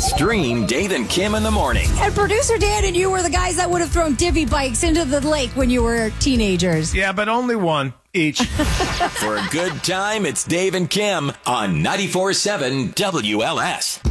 Stream Dave and Kim in the morning. And producer Dan and you were the guys that would have thrown divvy bikes into the lake when you were teenagers. Yeah, but only one each. For a good time, it's Dave and Kim on 94.7 WLS.